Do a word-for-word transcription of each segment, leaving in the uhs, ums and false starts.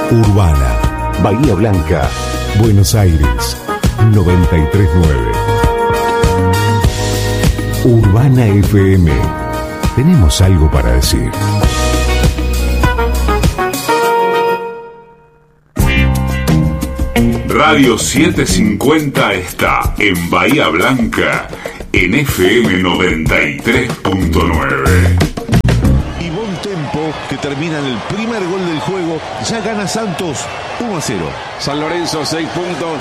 Urbana, Bahía Blanca, Buenos Aires, noventa y tres punto nueve. Urbana F M. Tenemos algo para decir. Radio setecientos cincuenta está en Bahía Blanca en F M noventa y tres punto nueve. Y buen tempo que termina en el primer gol del juego. Ya gana Santos uno a cero. San Lorenzo seis puntos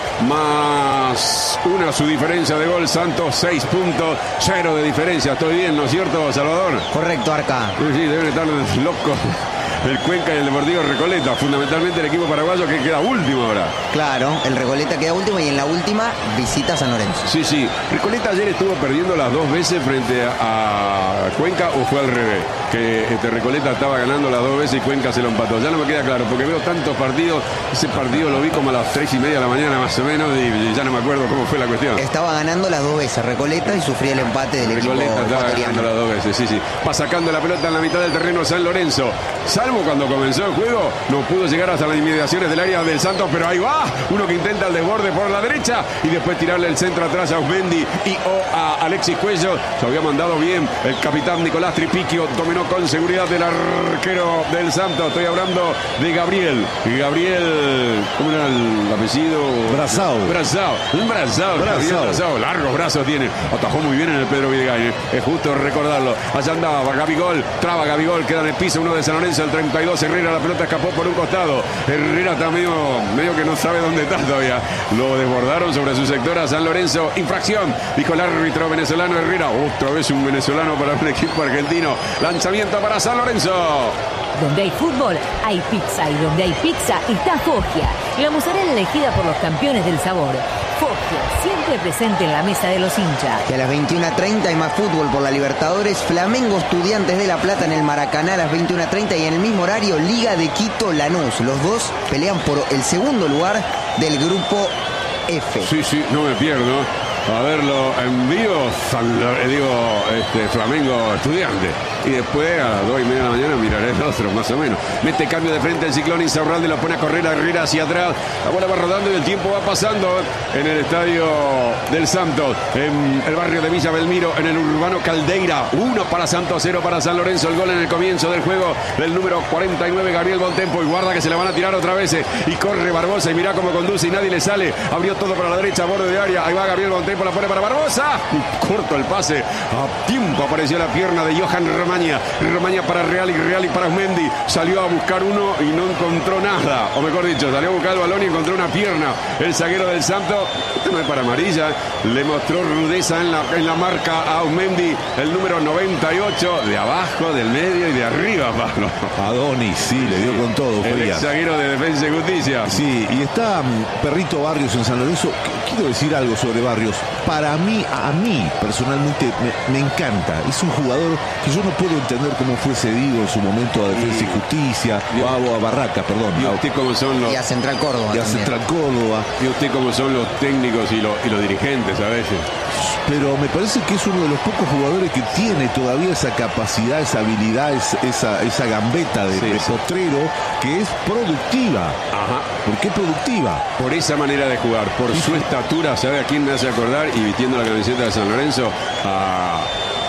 más una su diferencia de gol. Santos seis puntos, cero de diferencia. Estoy bien, ¿no es cierto, Salvador? Correcto, Arca. Sí, sí, deben estar locos el Cuenca y el Deportivo Recoleta, fundamentalmente el equipo paraguayo que queda último ahora. Claro, el Recoleta queda último y en la última visita San Lorenzo. Sí, sí. Recoleta ayer estuvo perdiendo las dos veces frente a Cuenca, o fue al revés, que este Recoleta estaba ganando las dos veces y Cuenca se lo empató. Ya no me queda claro porque veo tantos partidos. Ese partido lo vi como a las tres y media de la mañana más o menos y ya no me acuerdo cómo fue la cuestión. Estaba ganando las dos veces Recoleta y sufría el empate del Recoleta equipo estaba ecuatoriano. ganando las dos veces, sí, sí. Va sacando la pelota en la mitad del terreno San Lorenzo. Salvo cuando comenzó el juego, no pudo llegar hasta las inmediaciones del área del Santos, pero ahí va. Uno que intenta el desborde por la derecha y después tirarle el centro atrás a Osmendi y o a Alexis Cuello. Se había mandado bien el capitán Nicolás Tripiquio. Dominó con seguridad del arquero del Santos. Estoy hablando de Gabriel. Gabriel, ¿cómo era el apellido? Brazao. Brazao. Un Brazao. Brazao. Brazao. Largos brazos tiene. Atajó muy bien en el Pedro Videgain. Es justo recordarlo. Allá andaba Gabigol. Traba Gabigol. Queda en el piso uno de San Lorenzo. El treinta y dos. Herrera. La pelota escapó por un costado. Herrera está medio, medio que no sabe dónde está todavía. Lo desbordaron sobre su sector a San Lorenzo. Infracción. Dijo el árbitro venezolano Herrera. Otra vez un venezolano para un equipo argentino. Lanzamiento para San Lorenzo. Donde hay fútbol, hay pizza. Y donde hay pizza, está Foggia. La mozzarella elegida por los campeones del sabor. Foggia, siempre presente en la mesa de los hinchas. Y a las veintiuna treinta hay más fútbol por la Libertadores. Flamengo Estudiantes de La Plata en el Maracaná a las veintiuna treinta y en el mismo horario Liga de Quito Lanús. Los dos pelean por el segundo lugar del grupo F. Sí, sí, no me pierdo. A verlo en vivo, digo, este, Flamengo Estudiante. Y después a las dos y media de la mañana miraré el otro, más o menos. Mete cambio de frente el Ciclón Insaurralde, lo pone a correr a Herrera hacia atrás. La bola va rodando y el tiempo va pasando en el estadio del Santos, en el barrio de Villa Belmiro, en el Urbano Caldeira. Uno para Santos, cero para San Lorenzo. El gol en el comienzo del juego del número cuarenta y nueve, Gabriel Bontempo. Y guarda que se la van a tirar otra vez. Y corre Barbosa y mirá cómo conduce y nadie le sale. Abrió todo para la derecha, borde de área. Ahí va Gabriel Bontempo, la pone para Barbosa. Corto el pase. A tiempo apareció la pierna de Johan Romaña. Romaña para Real y Real y para Osmendi. Salió a buscar uno y no encontró nada. O mejor dicho, salió a buscar el balón y encontró una pierna. El zaguero del Santos, esto no es para amarilla, le mostró rudeza en la, en la marca a Osmendi. El número noventa y ocho, de abajo, del medio y de arriba, Pablo. Adonis, sí, le dio con todo. El Julián. zaguero de Defensa y Justicia. Sí, y está um, Perrito Barrios en San Lorenzo. Quiero decir algo sobre Barrios. Para mí, a mí personalmente me, me encanta. Es un jugador que yo no puedo entender cómo fue cedido en su momento a Defensa y Justicia, o a, a Barraca, perdón. Y usted cómo son los... Y a Central Córdoba Y a también. Central Córdoba. Y usted cómo son los técnicos y, los, y los dirigentes a veces. Pero me parece que es uno de los pocos jugadores que tiene todavía esa capacidad, esa habilidad, esa, esa gambeta de, Sí, de sí. potrero que es productiva. Ajá. ¿Por qué productiva? Por esa manera de jugar, por su estatura, ¿sabe a quién me hace acordar? Y vistiendo la camiseta de San Lorenzo, a,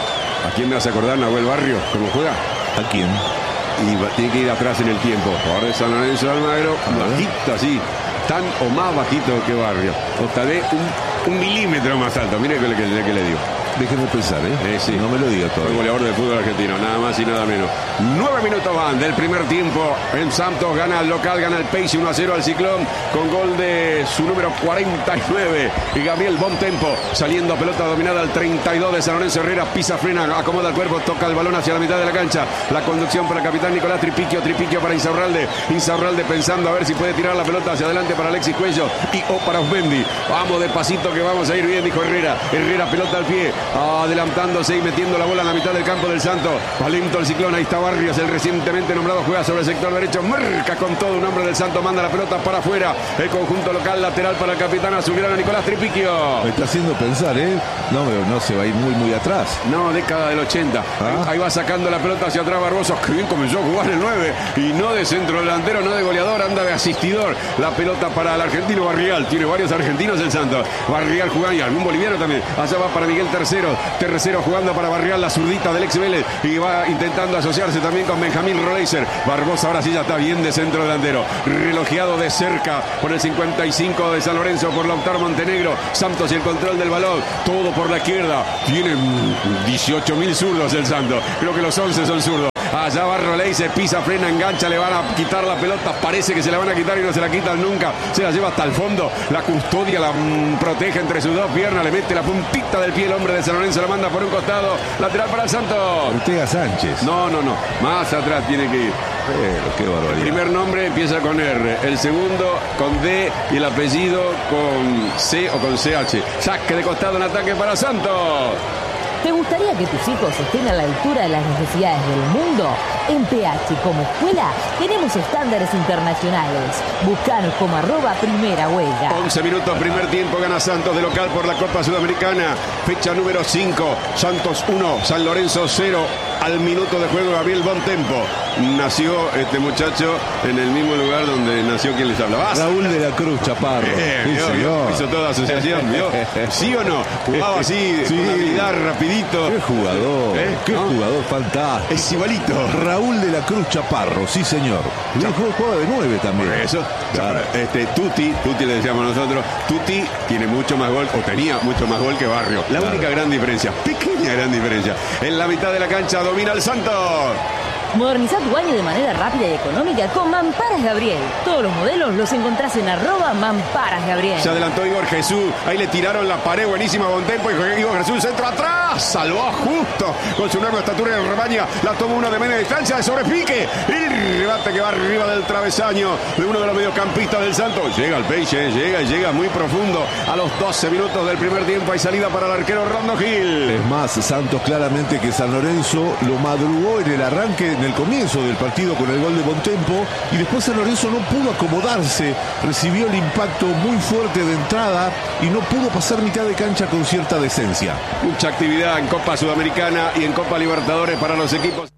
¿a quién me hace acordar? Nahuel Barrio, ¿cómo juega? ¿A quién? Y va- tiene que ir atrás en el tiempo. Ahora de San Lorenzo Almagro, bajito así, tan o más bajito que Barrio. O tal vez un, un milímetro más alto. Mire que le, que, le- que le digo. Déjeme pensar, ¿eh? Eh, sí. No me lo diga Fue todavía. goleador del fútbol argentino, nada más y nada menos. Nueve minutos van del primer tiempo. En Santos gana el local, gana el Pace uno a cero al Ciclón con gol de su número cuarenta y nueve. Y Gabriel Bontempo saliendo a pelota dominada al treinta y dos de San Lorenzo. Herrera pisa, frena, acomoda el cuerpo, toca el balón hacia la mitad de la cancha. La conducción para el capitán Nicolás Tripiquio. Tripiquio para Insaurralde. Insaurralde pensando a ver si puede tirar la pelota hacia adelante para Alexis Cuello y o para Osmendi. Vamos despacito que vamos a ir bien, dijo Herrera. Herrera pelota al pie, adelantándose y metiendo la bola en la mitad del campo del Santos. Va lento el Ciclón, ahí está Barrios, el recientemente nombrado, juega sobre el sector derecho, marca con todo un hombre del Santos, manda la pelota para afuera. El conjunto local, lateral para el capitán azulgrana Nicolás Tripiquio. Me está haciendo pensar, ¿eh? No, pero no se va a ir muy, muy atrás. No, década del ochenta. Ah. Ahí va sacando la pelota hacia atrás Barbosa. Que bien comenzó a jugar el nueve. Y no de centro delantero, no de goleador. Anda anda de asistidor. La pelota para el argentino Barrial. Tiene varios argentinos el Santos. Barrial jugando y algún boliviano también. Allá va para Miguel Tercero. Tercero jugando para Barrial, la zurdita del ex Vélez. Y va intentando asociarse también con Benjamín Roleiser. Barbosa ahora sí ya está bien de centro delantero. Relojeado de cerca por el cincuenta y cinco de San Lorenzo, por Lautaro Montenegro. Santos y el control del balón. Todo por la izquierda. Tienen dieciocho mil zurdos el Santos. Creo que los once son zurdos. Allá va Roleiser, pisa, frena, engancha, le van a quitar la pelota, parece que se la van a quitar y no se la quitan nunca, se la lleva hasta el fondo, la custodia, la mmm, protege entre sus dos piernas, le mete la puntita del pie el hombre de San Lorenzo, la manda por un costado, lateral para el Santos. Ortega Sánchez. No, no, no, más atrás tiene que ir. Pero, qué barbaridad. El primer nombre empieza con R, el segundo con D y el apellido con C o con C H. Saque de costado en ataque para Santos. ¿Te gustaría que tus hijos estén a la altura de las necesidades del mundo? En P H como escuela tenemos estándares internacionales. Buscanos como arroba primera huelga. once minutos, primer tiempo, gana Santos de local por la Copa Sudamericana. Fecha número cinco, Santos uno, San Lorenzo cero. Al minuto de juego, Gabriel Bontempo. Nació este muchacho en el mismo lugar donde nació quien les hablaba. Raúl de la Cruz Chaparro. Eh, sí, vio, vio, hizo toda asociación, ¿vio? ¿Sí o no? Jugaba así, sí. con habilidad, rapidito. Qué jugador, ¿Eh? qué ¿No? jugador fantástico. Es igualito. Raúl de la Cruz Chaparro, sí señor. Juega de nueve también. Por eso, Claro. este, Tuti, Tuti le decíamos nosotros, Tuti tiene mucho más gol, o tenía mucho más gol que Barrio. La Claro. única gran diferencia, pequeña gran diferencia. En la mitad de la cancha domina el Santos. Moderniza tu baño de manera rápida y económica con Mamparas Gabriel. Todos los modelos los encontrás en arroba Mamparas Gabriel. Se adelantó Igor Jesús, ahí le tiraron la pared buenísima a Bontempo y Igor Jesús centro atrás, salvó justo con su nueva estatura de rebaña, la toma uno de media distancia de sobrepique, el rebate que va arriba del travesaño de uno de los mediocampistas del Santos, llega al peixe, llega y llega muy profundo, a los doce minutos del primer tiempo hay salida para el arquero Rondo Gil. Es más, Santos claramente que San Lorenzo lo madrugó en el arranque, en el comienzo del partido con el gol de Bontempo, y después San Lorenzo no pudo acomodarse, recibió el impacto muy fuerte de entrada y no pudo pasar mitad de cancha con cierta decencia. Mucha actividad en Copa Sudamericana y en Copa Libertadores para los equipos.